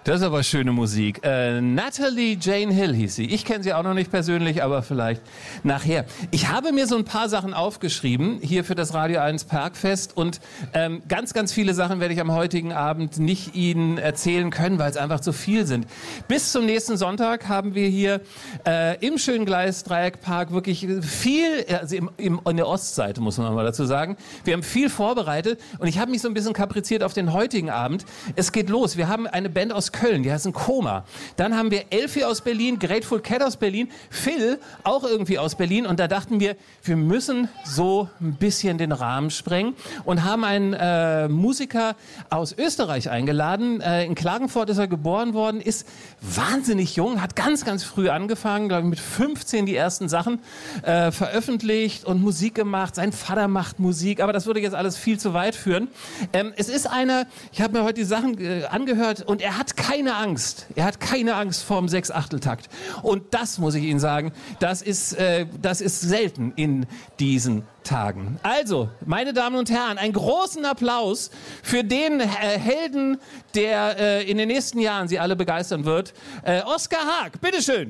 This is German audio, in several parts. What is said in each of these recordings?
Das ist aber schöne Musik. Natalie Jane Hill hieß sie. Ich kenne sie auch noch nicht persönlich, aber vielleicht nachher. Ich habe mir so ein paar Sachen aufgeschrieben, hier für das Radio 1 Parkfest. Und ganz, ganz viele Sachen werde ich am heutigen Abend nicht Ihnen erzählen können, weil es einfach zu viel sind. Bis zum nächsten Sonntag haben wir hier im schönen Gleisdreieckpark wirklich viel, also in der Ostseite muss man mal dazu sagen. Wir haben viel vorbereitet und ich habe mich so ein bisschen kapriziert auf den heutigen Abend. Es geht los. Wir haben eine Band aus Köln, die heißen Koma. Dann haben wir Elfie aus Berlin, Grateful Cat aus Berlin, Phil auch irgendwie aus Berlin. Und da dachten wir müssen so ein bisschen den Rahmen sprengen und haben einen Musiker aus Österreich eingeladen. In Klagenfurt ist er geboren worden, ist wahnsinnig jung, hat ganz, ganz früh angefangen, glaube ich mit 15 die ersten Sachen veröffentlicht und Musik gemacht. Sein Vater macht Musik, aber das würde jetzt alles viel zu weit führen. Es ist einer, ich habe mir heute die Sachen angehört und er hat keine Angst. Er hat keine Angst vorm 6/8-Takt. Und das muss ich Ihnen sagen, das ist selten in diesen Tagen. Also, meine Damen und Herren, einen großen Applaus für den Helden, der in den nächsten Jahren Sie alle begeistern wird. Oskar Haag, bitteschön.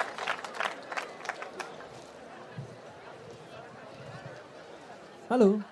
Hallo.